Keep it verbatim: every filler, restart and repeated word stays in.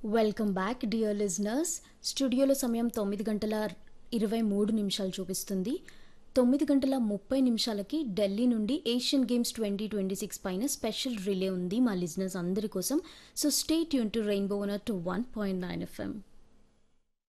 Welcome back dear listeners. స్టూడియోలో సమయం తొమ్మిది గంటల ఇరవై మూడు నిమిషాలు చూపిస్తుంది. తొమ్మిది గంటల ముప్పై నిమిషాలకి ఢిల్లీ నుండి Asian games twenty twenty six పైన స్పెషల్ రిలే ఉంది మా లిజనర్స్ అందరి కోసం. So stay tune to rainbow one to one point nine FM.